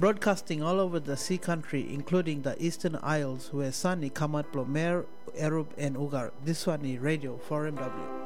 broadcasting all over the sea country, including the Eastern Isles, where Sani Kamat Plomer, Erub, and Ugar. This one is Radio 4MW.